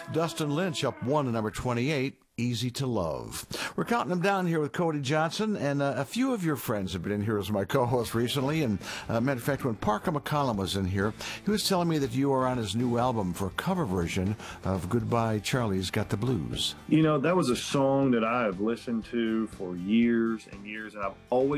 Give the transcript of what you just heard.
Dustin Lynch up 1 to number 28. Easy to Love. We're counting them down here with Cody Johnson, and a few of your friends have been in here as my co-host recently. And matter of fact, when Parker McCollum was in here, he was telling me that you are on his new album for a cover version of Goodbye Charlie's Got the Blues. You know, that was a song that I have listened to for years and years, and I've always